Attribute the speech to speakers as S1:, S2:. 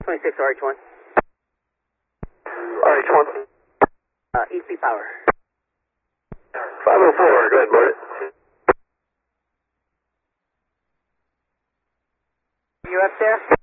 S1: 26 RH1.
S2: RH1.
S1: EP power.
S2: 504, go ahead, load it.
S1: You up there?